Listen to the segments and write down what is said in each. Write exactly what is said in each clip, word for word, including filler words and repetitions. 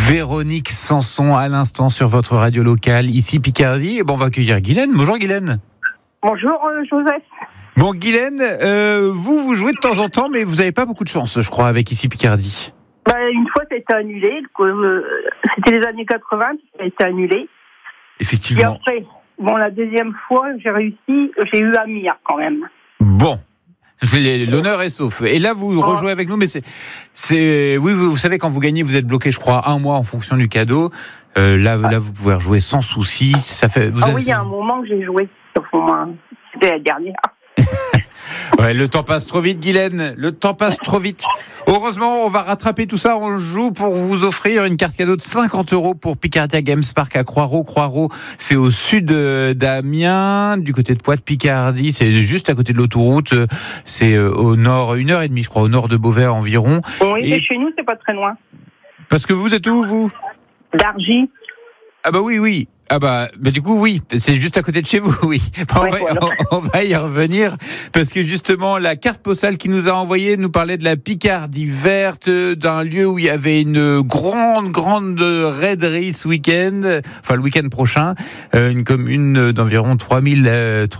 Véronique Sanson à l'instant sur votre radio locale, ici Picardie. Et bon, on va accueillir Guylaine. Bonjour Guylaine. Bonjour euh, Joseph. Bon Guylaine, euh, vous, vous jouez de temps en temps, mais vous n'avez pas beaucoup de chance, je crois, avec ici Picardie. Bah, une fois, ça a été annulé. Euh, c'était les années quatre-vingts, ça a été annulé. Effectivement. Et après, bon, la deuxième fois, j'ai réussi, j'ai eu Amir quand même. Bon. L'honneur est sauf. Et là, vous oh. rejouez avec nous, mais c'est, c'est, oui, vous, vous savez, quand vous gagnez, vous êtes bloqué, je crois, un mois en fonction du cadeau. Euh, là, ah. là, vous pouvez rejouer sans souci. Ça fait. Vous ah avez... oui, il y a un moment que j'ai joué. C'était la dernière. Ouais, le temps passe trop vite, Guylaine. Le temps passe trop vite. Heureusement, on va rattraper tout ça. On joue pour vous offrir une carte cadeau de cinquante euros pour Picardia Games Park à Croix-Ros. Croix-Ros, c'est au sud d'Amiens, du côté de Poix de Picardie. C'est juste à côté de l'autoroute. C'est au nord, une heure et demie, je crois, au nord de Beauvais environ. Oui, et... c'est chez nous, c'est pas très loin. Parce que vous êtes où, vous? D'Argy. Ah bah oui, oui. Ah bah, bah du coup oui, c'est juste à côté de chez vous, oui. Bon, ouais, on, va, voilà. on, on va y revenir parce que justement la carte postale qui nous a envoyé nous parlait de la Picardie verte, d'un lieu où il y avait une grande grande raiderie ce week-end, enfin le week-end prochain, euh, une commune d'environ trois mille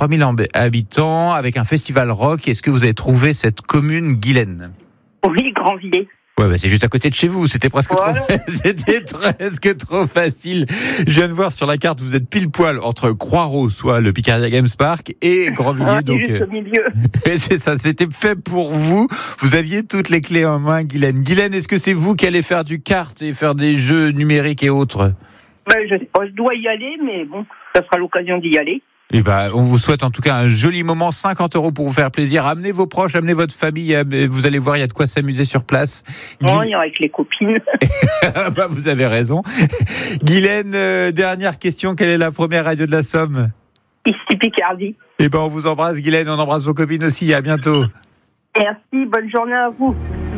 habitants avec un festival rock. Est-ce que vous avez trouvé cette commune, Guylaine? Oui, Grandvilliers. Ouais, bah c'est juste à côté de chez vous. C'était presque voilà. trop, c'était presque trop facile. Je viens de voir sur la carte, vous êtes pile poil entre Croix-Ros, soit le Picardia Games Park, et Grandvilliers. Ah, donc, juste au milieu. C'est ça, c'était fait pour vous. Vous aviez toutes les clés en main, Guylaine. Guylaine, est-ce que c'est vous qui allez faire du kart et faire des jeux numériques et autres? Ben, je, je dois y aller, mais bon, ça sera l'occasion d'y aller. Eh ben, on vous souhaite en tout cas un joli moment, cinquante euros pour vous faire plaisir. Amenez vos proches, amenez votre famille, vous allez voir, il y a de quoi s'amuser sur place. Non, il y a avec les copines. Bah, vous avez raison. Guylaine, euh, dernière question, quelle est la première radio de la Somme? Ici Picardie. Eh ben, on vous embrasse, Guylaine, on embrasse vos copines aussi, à bientôt. Merci, bonne journée à vous.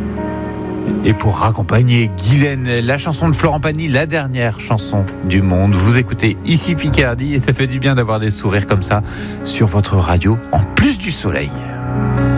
Et pour raccompagner Guylaine, la chanson de Florent Pagny, la dernière chanson du monde. Vous écoutez ici Picardie et ça fait du bien d'avoir des sourires comme ça sur votre radio, en plus du soleil.